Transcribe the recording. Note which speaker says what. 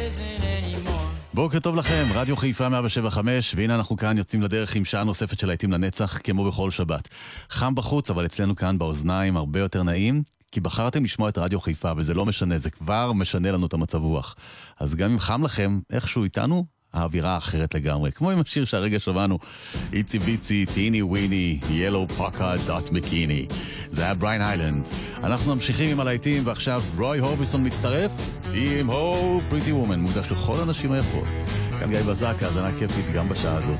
Speaker 1: isn't anymore.
Speaker 2: בוקר טוב לכם, רדיו חיפה 175, והנה אנחנו כאן יוצאים לדרך עם שעה נוספת של להיטים לנצח, כמו בכל שבת. חם בחוץ, אבל אצלנו כאן באוזניים הרבה יותר נעים, כי בחרתם לשמוע את רדיו חיפה, וזה לא משנה, זה כבר משנה לנו את המצב רוח. אז גם אם חם לכם, איכשהו איתנו, האווירה אחרת לגמרי. כמו עם השיר שהרגע שמענו, איצי ביצי, טיני וויני, ילו פאקה דאט מקיני. זה היה בריין איילנד. אנחנו ממשיכים עם הלהיטים, ועכשיו רוי הורביסון מצטרף עם הו פריטי וומן, מוקדש לכל הנשים היפות. כאן גיא בזק, האזנה כיפית גם בשעה הזאת.